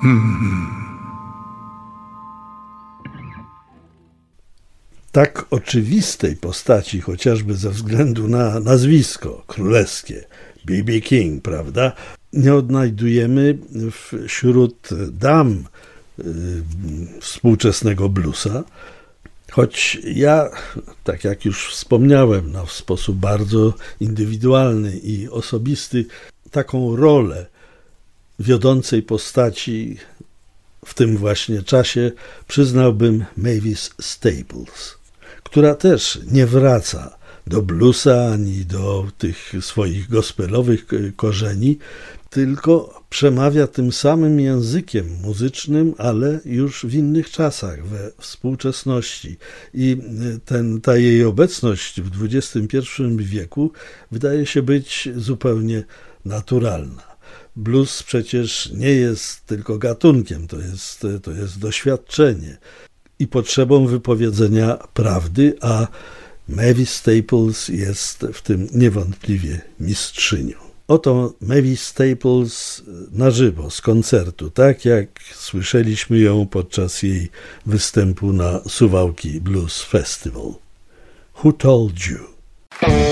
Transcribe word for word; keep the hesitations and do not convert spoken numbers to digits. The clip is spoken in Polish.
Tak oczywistej postaci, chociażby ze względu na nazwisko królewskie, B B King, prawda, nie odnajdujemy wśród dam y, współczesnego bluesa, choć ja, tak jak już wspomniałem, no, w sposób bardzo indywidualny i osobisty, taką rolę wiodącej postaci w tym właśnie czasie przyznałbym Mavis Staples, która też nie wraca do bluesa ani do tych swoich gospelowych korzeni, tylko przemawia tym samym językiem muzycznym, ale już w innych czasach, we współczesności. I ten, ta jej obecność w dwudziestym pierwszym wieku wydaje się być zupełnie naturalna. Blues przecież nie jest tylko gatunkiem, to jest, to jest doświadczenie i potrzebą wypowiedzenia prawdy, a Mavis Staples jest w tym niewątpliwie mistrzynią. Oto Mavis Staples na żywo, z koncertu, tak jak słyszeliśmy ją podczas jej występu na Suwałki Blues Festival. Who Told You?